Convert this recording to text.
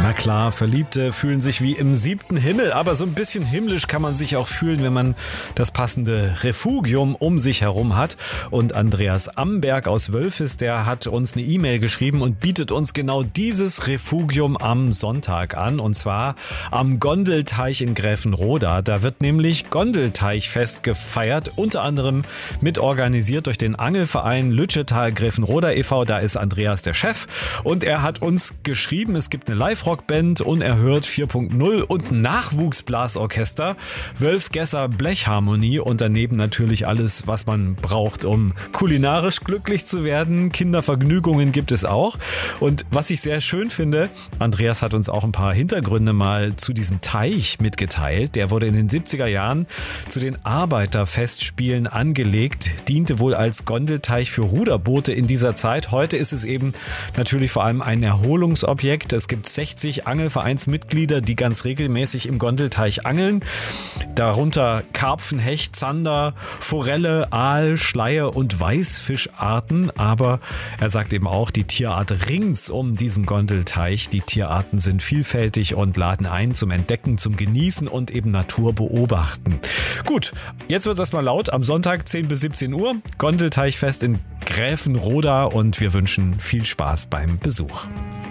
Na klar, Verliebte fühlen sich wie im 7. Himmel, aber so ein bisschen himmlisch kann man sich auch fühlen, wenn man das passende Refugium um sich herum hat. Und Andreas Amberg aus Wölfis, der hat uns eine E-Mail geschrieben und bietet uns genau dieses Refugium am Sonntag an. Und zwar am Gondelteich in Gräfenroda. Da wird nämlich Gondelteichfest gefeiert, unter anderem mitorganisiert durch den Angelverein Lütschetal Gräfenroda e.V. Da ist Andreas der Chef und er hat uns geschrieben, es gibt eine Live-Rock-Band, Unerhört 4.0 und ein Nachwuchsblasorchester, Wölfgesser Blechharmonie und daneben natürlich alles, was man braucht, um kulinarisch glücklich zu werden. Kindervergnügungen gibt es auch. Und was ich sehr schön finde, Andreas hat uns auch ein paar Hintergründe mal zu diesem Teich mitgeteilt. Der wurde in den 70er Jahren zu den Arbeiterfestspielen angelegt, diente wohl als Gondelteich für Ruderboote in dieser Zeit. Heute ist es eben natürlich vor allem ein Erholungsobjekt. Es gibt 60 Angelvereinsmitglieder, die ganz regelmäßig im Gondelteich angeln. Darunter Karpfen, Hecht, Zander, Forelle, Aal, Schleie und Weißfischarten. Aber er sagt eben auch, die Tierart rings um diesen Gondelteich, die Tierarten sind vielfältig und laden ein zum Entdecken, zum Genießen und eben Natur beobachten. Gut, jetzt wird es erstmal laut. Am Sonntag 10 bis 17 Uhr, Gondelteichfest in Gräfenroda und wir wünschen viel Spaß beim Besuch.